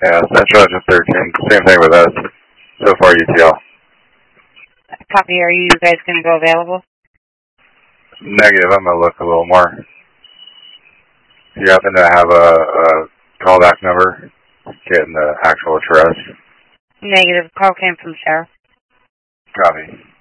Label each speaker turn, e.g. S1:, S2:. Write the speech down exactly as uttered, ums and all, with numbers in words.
S1: Yeah, Central Ocean thirteen, same thing with us. So far, U T L.
S2: Copy, are you guys going to go available?
S1: Negative, I'm going to look a little more. Do you happen to have a, a callback number? Getting the actual address?
S2: Negative, call came from Sarah.
S1: Copy.